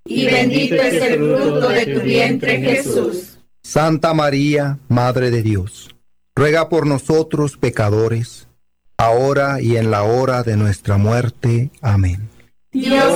y bendito es el fruto de tu vientre, Jesús. Santa María, Madre de Dios, ruega por nosotros pecadores, ahora y en la hora de nuestra muerte. Amén. Dios